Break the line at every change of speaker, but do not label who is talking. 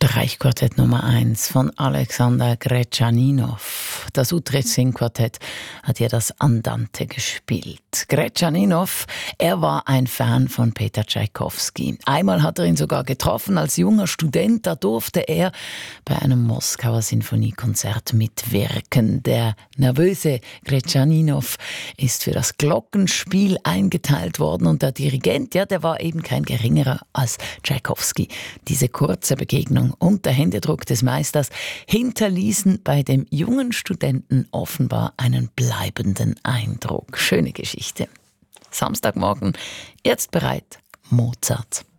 Streichquartett Nummer 1 von Alexander Gretschaninow. Das Utrecht-Singquartett hat ja das Andante gespielt. Gretschaninow, er war ein Fan von Peter Tschaikowski. Einmal hat er ihn sogar getroffen als junger Student. Da durfte er bei einem Moskauer Sinfoniekonzert mitwirken. Der nervöse Gretschaninow ist für das Glockenspiel eingeteilt worden und der Dirigent, ja, der war eben kein geringerer als Tschaikowski. Diese kurze Begegnung und der Händedruck des Meisters hinterließen bei dem jungen Studenten offenbar einen bleibenden Eindruck. Schöne Geschichte. Samstagmorgen, jetzt bereit, Mozart.